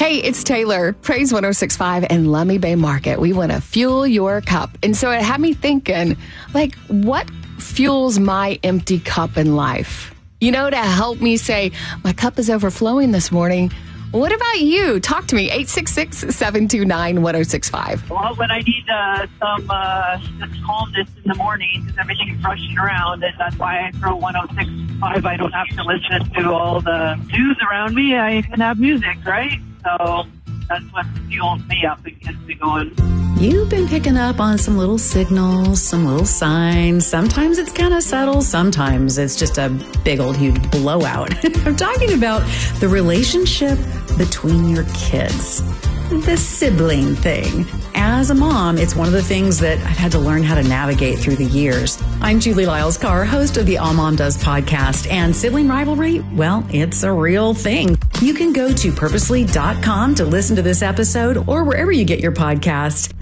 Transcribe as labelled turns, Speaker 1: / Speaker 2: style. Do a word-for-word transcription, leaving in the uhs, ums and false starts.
Speaker 1: Hey, it's Taylor, Praise one oh six point five and Lummi Bay Market. We want to fuel your cup. And so it had me thinking, like, what fuels my empty cup in life? You know, to help me say, my cup is overflowing this morning. What about you? Talk to me, eight six six, seven two nine, one oh six five.
Speaker 2: Well, when I need uh, some uh, calmness in the morning because everything's rushing around, and that's why I throw one oh six point five. I don't have to listen to all the news around me. I can have music, right? So that's what fuels me up and gets me going.
Speaker 3: You've been picking up on some little signals, some little signs. Sometimes it's kind of subtle. Sometimes it's just a big old huge blowout. I'm talking about the relationship between your kids, the sibling thing. As a mom, it's one of the things that I've had to learn how to navigate through the years. I'm Julie Lyles-Carr, host of the All Mom Does podcast, and sibling rivalry, well, it's a real thing. You can go to purposely dot com to listen to this episode or wherever you get your podcasts.